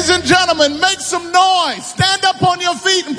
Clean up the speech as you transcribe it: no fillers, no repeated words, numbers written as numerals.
Ladies and gentlemen, make some noise. Stand up on your feet and